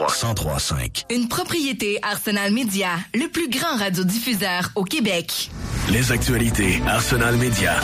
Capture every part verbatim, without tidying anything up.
trois, cent trois cinq. Une propriété Arsenal Média, le plus grand radiodiffuseur au Québec. Les actualités Arsenal Média.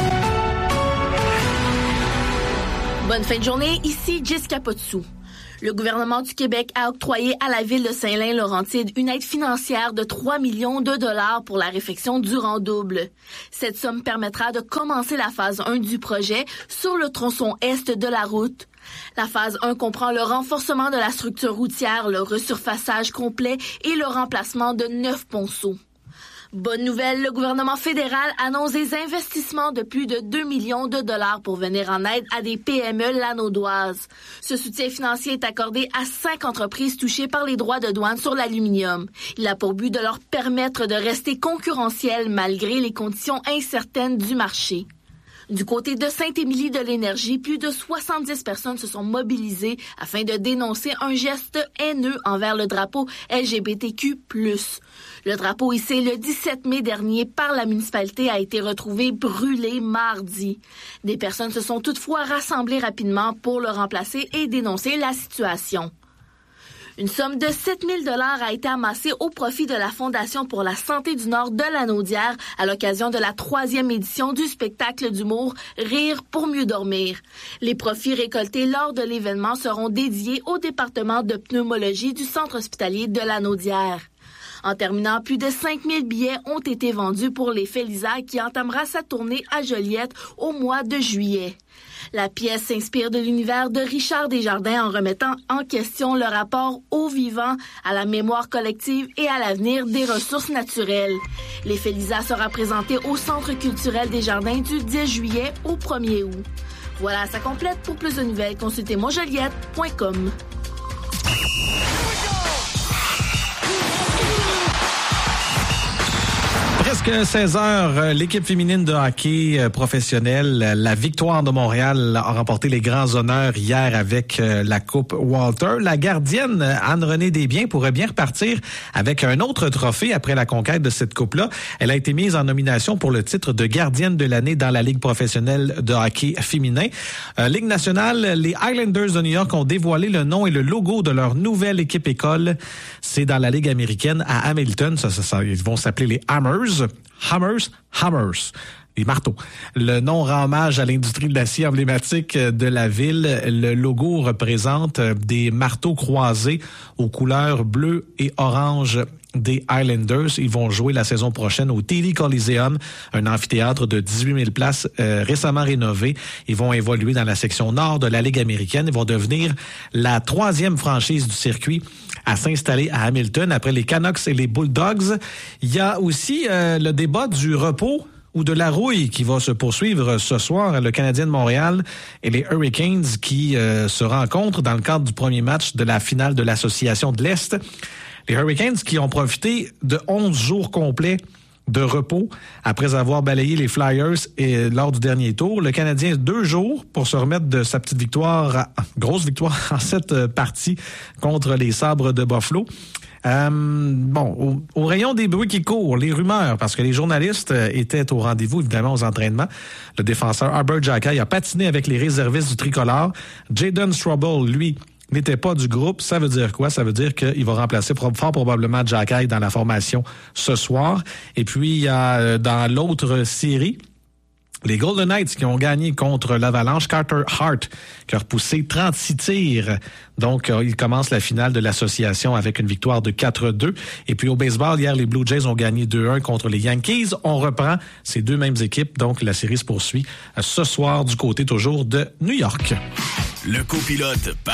Bonne fin de journée, ici Jessica Potsou. Le gouvernement du Québec a octroyé à la ville de Saint-Lin-Laurentide une aide financière de trois millions de dollars pour la réfection du rang-double. Cette somme permettra de commencer la phase un du projet sur le tronçon est de la route. La phase un comprend le renforcement de la structure routière, le resurfaçage complet et le remplacement de neuf ponceaux. Bonne nouvelle, le gouvernement fédéral annonce des investissements de plus de deux millions de dollars pour venir en aide à des P M E lanaudoises. Ce soutien financier est accordé à cinq entreprises touchées par les droits de douane sur l'aluminium. Il a pour but de leur permettre de rester concurrentiels malgré les conditions incertaines du marché. Du côté de Sainte-Émilie de l'Énergie, plus de soixante-dix personnes se sont mobilisées afin de dénoncer un geste haineux envers le drapeau L G B T Q plus. Le drapeau hissé le dix-sept mai dernier par la municipalité a été retrouvé brûlé mardi. Des personnes se sont toutefois rassemblées rapidement pour le remplacer et dénoncer la situation. Une somme de sept mille dollars a été amassée au profit de la Fondation pour la santé du Nord de la Naudière à l'occasion de la troisième édition du spectacle d'humour Rire pour mieux dormir. Les profits récoltés lors de l'événement seront dédiés au département de pneumologie du centre hospitalier de la Naudière. En terminant, plus de cinq mille billets ont été vendus pour les Félisailles qui entamera sa tournée à Joliette au mois de juillet. La pièce s'inspire de l'univers de Richard Desjardins en remettant en question le rapport au vivant, à la mémoire collective et à l'avenir des ressources naturelles. Les Félisailles sera présenté au Centre culturel Desjardins du dix juillet au premier août. Voilà, ça complète. Pour plus de nouvelles, consultez mon joliette point com. Presque seize heures, l'équipe féminine de hockey professionnel, la Victoire de Montréal, a remporté les grands honneurs hier avec la Coupe Walter. La gardienne Anne-Renée Desbiens pourrait bien repartir avec un autre trophée après la conquête de cette coupe-là. Elle a été mise en nomination pour le titre de gardienne de l'année dans la Ligue professionnelle de hockey féminin. Euh, Ligue nationale, les Islanders de New York ont dévoilé le nom et le logo de leur nouvelle équipe école. C'est dans la Ligue américaine à Hamilton. Ça, ça, ça, ils vont s'appeler les Hammers. Hammers, Hammers, les marteaux. Le nom rend hommage à l'industrie de l'acier emblématique de la ville. Le logo représente des marteaux croisés aux couleurs bleu et orange des Islanders. Ils vont jouer la saison prochaine au T D Coliseum, un amphithéâtre de dix-huit mille places euh, récemment rénové. Ils vont évoluer dans la section nord de la Ligue américaine. Ils vont devenir la troisième franchise du circuit à s'installer à Hamilton après les Canucks et les Bulldogs. Il y a aussi euh, le débat du repos ou de la rouille qui va se poursuivre ce soir. Le Canadien de Montréal et les Hurricanes qui euh, se rencontrent dans le cadre du premier match de la finale de l'Association de l'Est. Les Hurricanes qui ont profité de onze jours complets de repos après avoir balayé les Flyers et lors du dernier tour. Le Canadien, deux jours pour se remettre de sa petite victoire, grosse victoire en cette partie contre les Sabres de Buffalo. Euh, bon, au, au rayon des bruits qui courent, les rumeurs, parce que les journalistes étaient au rendez-vous, évidemment, aux entraînements. Le défenseur Arbor Xhekaj a patiné avec les réservistes du tricolore. Jayden Struble, lui, n'était pas du groupe. Ça veut dire quoi? Ça veut dire qu'il va remplacer fort probablement Xhekaj dans la formation ce soir. Et puis, il y a dans l'autre série, les Golden Knights qui ont gagné contre l'Avalanche, Carter Hart qui a repoussé trente-six tirs. Donc, euh, il commence la finale de l'association avec une victoire de quatre deux. Et puis au baseball, hier, les Blue Jays ont gagné deux un contre les Yankees. On reprend ces deux mêmes équipes. Donc, la série se poursuit ce soir du côté toujours de New York. Le copilote